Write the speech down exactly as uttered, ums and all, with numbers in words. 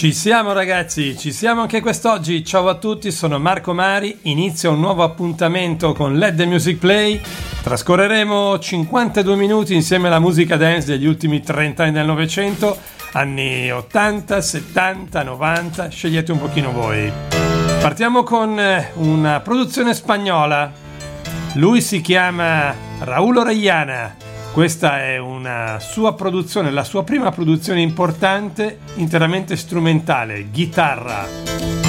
Ci siamo ragazzi, ci siamo anche quest'oggi. Ciao a tutti, sono Marco Mari. Inizia un nuovo appuntamento con Let the Music Play. Trascorreremo cinquantadue minuti insieme alla musica dance degli ultimi trenta anni del Novecento, anni ottanta, settanta, novanta, scegliete un pochino voi. Partiamo con una produzione spagnola. Lui si chiama Raúl Orellana. Questa è una sua produzione, la sua prima produzione importante, interamente strumentale, chitarra.